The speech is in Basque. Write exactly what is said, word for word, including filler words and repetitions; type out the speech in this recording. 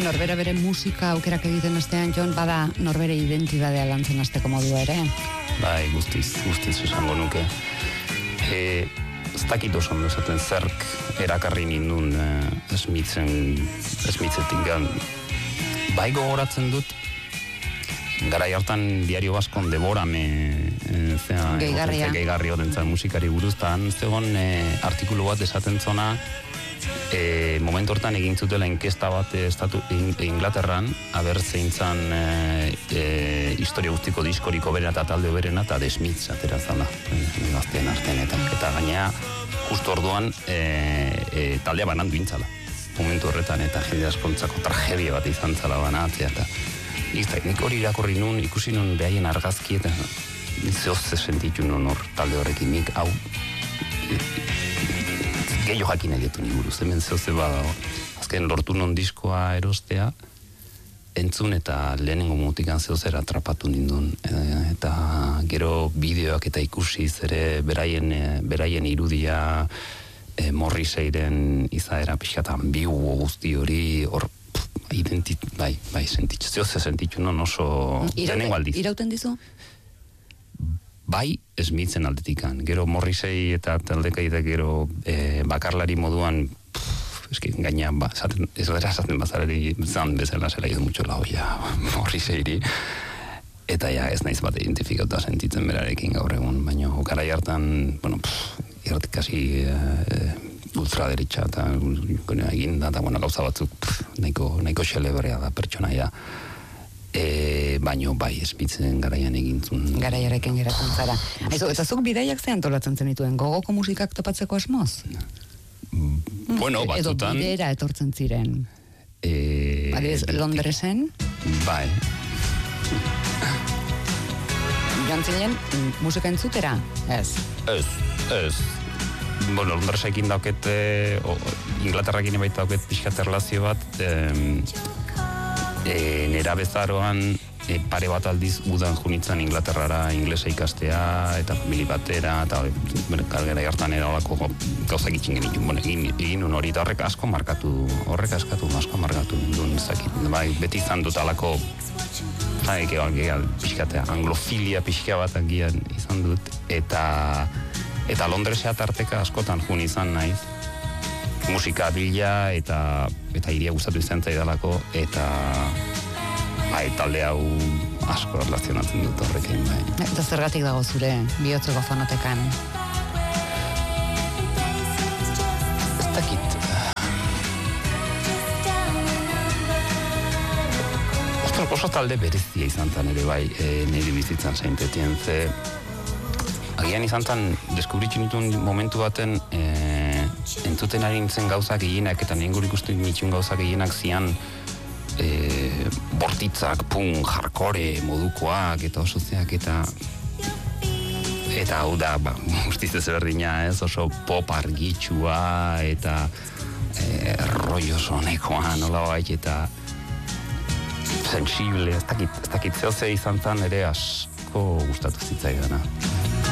norbera bere musika aukerak egiten astean, Jon, bada norbere identitatea lantzen hasteko modua ere. Bai, guztiz, guztiz esango nuke. E, ez dakit oso ondo esaten zerk erakarri nindun e, esmitzen, esmitzetik gan. Bai gogoratzen dut, garai hartan diario baskon deborame e, zera, Gehigarria. Gehigarri horrentzat musikari buruztan, zegoen e, artikulu bat esaten zona, E, momentu hortan egin zutela inkesta bat estatu, Inglaterran, aber zein zan e, e, historia guztiko diskoriko berena eta talde berena eta The Smiths atera zala gaztean artean eta, eta gainea justu orduan e, e, taldea banandu intzala momentu horretan eta jende askontzako tragedia bat izan zala banatzea eta izta, nik hori irakorri nun ikusi nun behaien argazki eta zehoz sentitu nun hor talde horrekin nik hau gehiago jakin edetu ni buruz, hemen zehoze badago. Azken lortu non diskoa erostea, entzun eta lehenengo mutikan zehozera atrapatu nindun. E, eta gero bideoak eta ikusiz ere beraien, beraien irudia e, Morrisseyren izaera pixkatan bigu guzti hori, hor identit, bai, bai, sentitzu, zehoze sentitzu non oso lehenengo aldiz. Irauten dizu? Bai, Smithen aldetikan. Gero Morrissey eta taldekaide gero e, bakarlari moduan pff, eski gainean ba, zaten, ez dara zaten bazarari zan bezala zela idu mucho la olla Morrisseyri. Eta ja, ez naiz bat identifikauta sentitzen berarekin gaur egun, baina garai hartan, bueno, irratik kasi e, ultraderitxa eta egin da, eta bueno, gauza batzuk pff, nahiko, nahiko xelebrea da pertsonaia. E, baino bai, Smithen garaian egintzun. Garaiarekin geratzen zara. Aizu, eta zuk bidaiak ze antolatzen zenituen, gogoko musikak topatzeko asmoz? Mm, bueno, batzutan... Edo bidera etortzen ziren. E, Adibidez, Londresen? Bai. Joan zinen, musika entzutera? Ez. Ez, ez. Bueno, Londresekin dauket, Inglaterrakin baita dauket pixkat erlazio bat, e, E, nera bezaroan e, pare bat aldiz udan junitzen Inglaterrara inglesa ikastea eta famili batera eta gara hartan eralako gauzak itxin genitun bueno, egin, egin un hori eta horrek asko markatu horrek askatu asko markatu nindun zakit, bai, beti izan dut alako jaik egon pixkatea anglofilia pixka bat agian izan dut eta eta Londresea tarteka askotan jun izan naiz musika bila eta eta iria gustatu izan zaidalako eta bai, talde hau asko erlazionatzen dut horrekin bai. Eta zergatik dago zure bihotzeko fonotekan? Ez dakit. Ostras, oso talde berezia izan zen ere bai, e, niri bizitzan zeintetien ze agian izan zen deskubritxu nituen momentu baten e, entzuten ari nintzen gauzak egienak eta nengur ikustu nituen gauzak egienak zian e, bortitzak, punk, hardcore modukoak eta oso zeak eta eta hau da, ba, guztiz ezberdina ez, oso pop argitsua eta e, rollo sonekoa nola baik eta sensible, ez dakit, ez dakit zehoze izan zen ere asko gustatu zitzaidana.